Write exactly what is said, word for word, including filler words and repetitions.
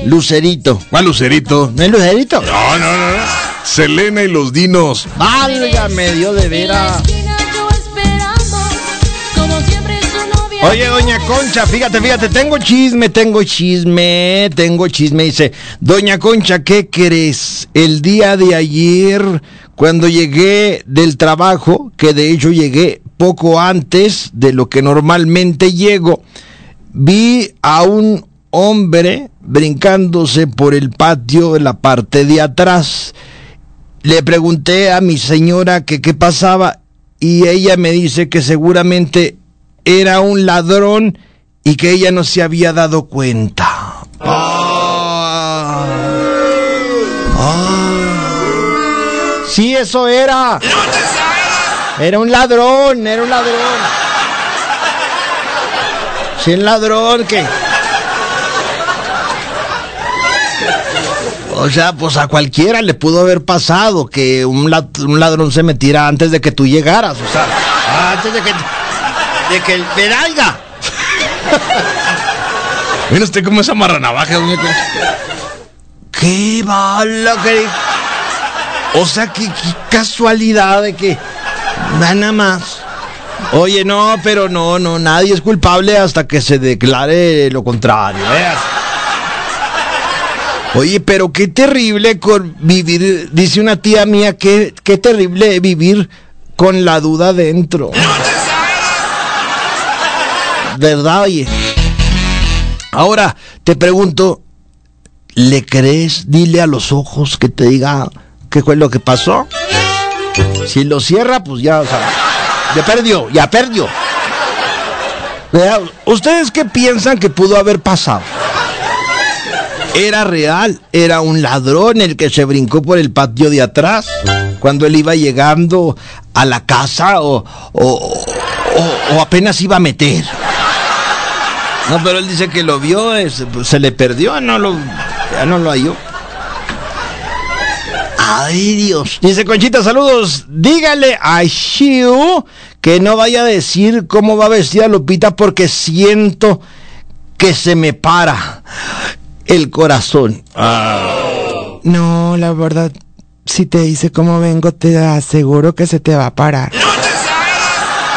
Lucerito. ¿Cuál Lucerito? ¿No es Lucerito? No, no, no, no. Selena y los Dinos. Válgame Dios de veras. Oye, doña Concha, fíjate, fíjate, tengo chisme, tengo chisme, tengo chisme. Dice, doña Concha, ¿qué crees? El día de ayer, cuando llegué del trabajo, que de hecho llegué poco antes de lo que normalmente llego, vi a un hombre brincándose por el patio en la parte de atrás. Le pregunté a mi señora que qué pasaba y ella me dice que seguramente era un ladrón y que ella no se había dado cuenta. Ah, ah. Sí, eso era. Era un ladrón, era un ladrón. Sí, un ladrón que... O sea, pues a cualquiera le pudo haber pasado que un ladrón se metiera antes de que tú llegaras. O sea, antes de que... de que me daiga. Mira usted cómo es amarranavaja, doña Concha. Qué bala, que... O sea, qué, qué casualidad de que... Nada más. Oye, no, pero no, no, nadie es culpable hasta que se declare lo contrario, ¿eh? Oye, pero qué terrible con vivir, dice una tía mía, qué, qué terrible vivir con la duda dentro. ¿Verdad, oye? Ahora, te pregunto, ¿le crees? Dile a los ojos que te diga qué fue lo que pasó. Si lo cierra, pues ya, o sea, ya perdió, ya perdió. ¿Verdad? ¿Ustedes qué piensan que pudo haber pasado? ¿Era real? ¿Era un ladrón el que se brincó por el patio de atrás cuando él iba llegando a la casa o, o, o, o apenas iba a meter? No, pero él dice que lo vio, es, se le perdió, no lo, ya no lo halló. Ay, Dios. Dice Conchita, saludos. Dígale a Shiu que no vaya a decir cómo va vestida Lupita porque siento que se me para el corazón. Ah. No, la verdad, si te dice cómo vengo, te aseguro que se te va a parar.